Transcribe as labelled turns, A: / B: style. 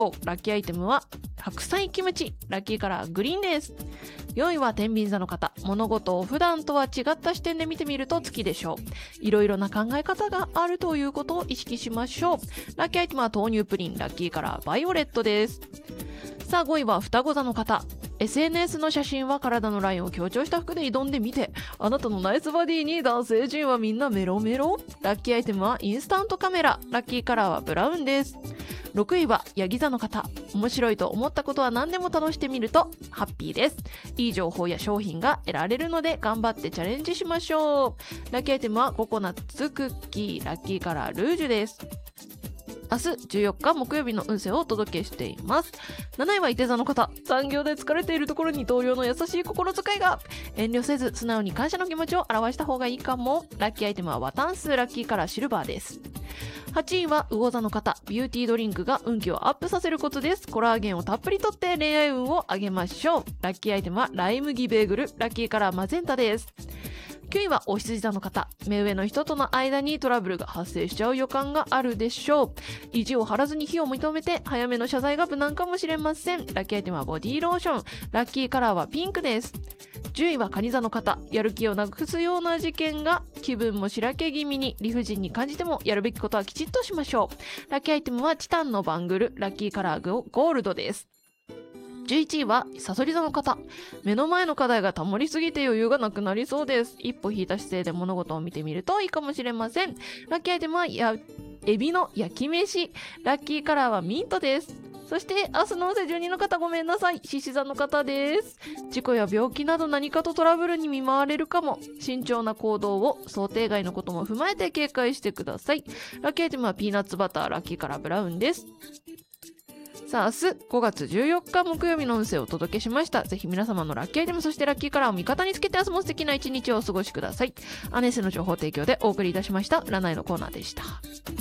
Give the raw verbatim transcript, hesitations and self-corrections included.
A: ラッキーアイテムは白菜キムチ、ラッキーカラーグリーンです。よんいは天秤座の方、物事を普段とは違った視点で見てみると月でしょう。いろいろな考え方があるということを意識しましょう。ラッキーアイテムは豆乳プリン、ラッキーカラーバイオレットです。さあごいは双子座の方、エスエヌエス の写真は体のラインを強調した服で挑んでみて、あなたのナイスバディに男性陣はみんなメロメロ。ラッキーアイテムはインスタントカメラ、ラッキーカラーはブラウンです。ろくいはヤギ座の方、面白いと思ったことは何でも試してみるとハッピーです。いい情報や商品が得られるので頑張ってチャレンジしましょう。ラッキーアイテムはココナッツクッキー、ラッキーカラールージュです。明日じゅうよっか木曜日の運勢をお届けしています。なないはいて座の方、残業で疲れているところに同僚の優しい心遣いが。遠慮せず素直に感謝の気持ちを表した方がいいかも。ラッキーアイテムはワタンス、ラッキーカラーシルバーです。はちいは魚座の方、ビューティードリンクが運気をアップさせるコツです。コラーゲンをたっぷりとって恋愛運を上げましょう。ラッキーアイテムはライ麦ベーグル、ラッキーカラーマゼンタです。きゅういはお羊座の方、目上の人との間にトラブルが発生しちゃう予感があるでしょう。意地を張らずに非を認めて早めの謝罪が無難かもしれません。ラッキーアイテムはボディーローション、ラッキーカラーはピンクです。じゅういは蟹座の方、やる気をなくすような事件が気分もしらけ気味に理不尽に感じてもやるべきことはきちっとしましょう。ラッキーアイテムはチタンのバングル、ラッキーカラーゴールドです。じゅういちいはサソリ座の方、目の前の課題がたまりすぎて余裕がなくなりそうです。一歩引いた姿勢で物事を見てみるといいかもしれません。ラッキーアイテムはやエビの焼き飯、ラッキーカラーはミントです。そして明日の運勢じゅうにの方、ごめんなさい、獅子座の方です。事故や病気など何かとトラブルに見舞われるかも。慎重な行動を想定外のことも踏まえて警戒してください。ラッキーアイテムはピーナッツバター、ラッキーカラーブラウンです。さあ明日ごがつじゅうよっか木曜日の運勢をお届けしました。ぜひ皆様のラッキーアイテム、そしてラッキーカラーを味方につけて明日も素敵な一日をお過ごしください。アネセの情報提供でお送りいたしました占いのコーナーでした。